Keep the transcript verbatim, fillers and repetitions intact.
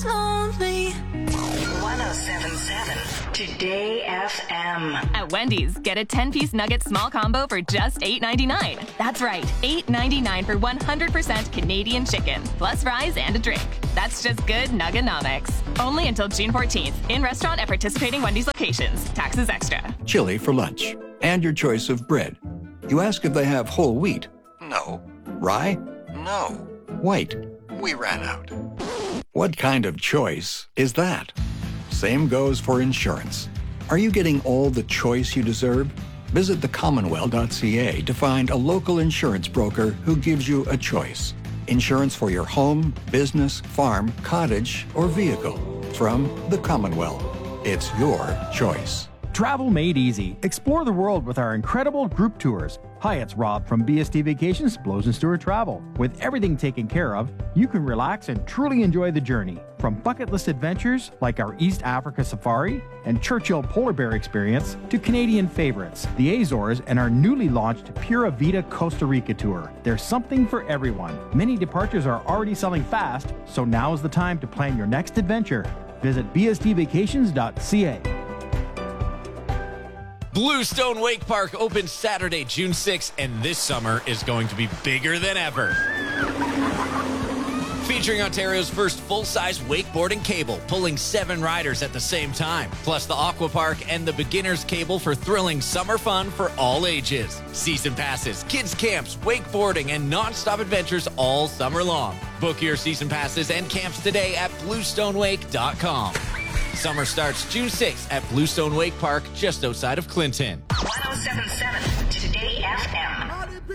Lonely. one oh seven point seven Today F M. At Wendy's, get a ten-piece nugget small combo for just eight ninety-nine. That's right, eight ninety-nine for one hundred percent Canadian chicken, plus fries and a drink. That's just good Nugganomics. Only until June fourteenth. In restaurant at participating Wendy's locations. Taxes extra. Chili for lunch. And your choice of bread. You ask if they have whole wheat. No. Rye? No. White? We ran out. What kind of choice is that? Same goes for insurance. Are you getting all the choice you deserve? Visit the commonwealth dot c a to find a local insurance broker who gives you a choice. Insurance for your home, business, farm, cottage, or vehicle. From the Commonwealth. It's your choice. Travel made easy. Explore the world with our incredible group tours. Hi, it's Rob from B S D Vacations, Blows and Stewart Travel. With everything taken care of, you can relax and truly enjoy the journey. From bucket list adventures like our East Africa Safari and Churchill Polar Bear experience to Canadian favorites, the Azores, and our newly launched Pura Vida Costa Rica tour. There's something for everyone. Many departures are already selling fast, so now is the time to plan your next adventure. Visit b s d vacations dot c a. Bluestone Wake Park opens Saturday, June sixth, and this summer is going to be bigger than ever. Featuring Ontario's first full-size wakeboarding cable, pulling seven riders at the same time, plus the Aqua Park and the beginner's cable for thrilling summer fun for all ages. Season passes, kids camps, wakeboarding, and non-stop adventures all summer long. Book your season passes and camps today at bluestone wake dot com. Summer starts June sixth at Bluestone Wake Park, just outside of Clinton. one oh seven point seven Today F M.